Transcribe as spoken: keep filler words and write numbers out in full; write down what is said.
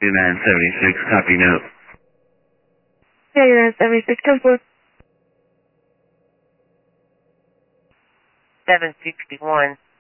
nine seventy-six, copy note. nine seventy-six, code four. seven sixty-one.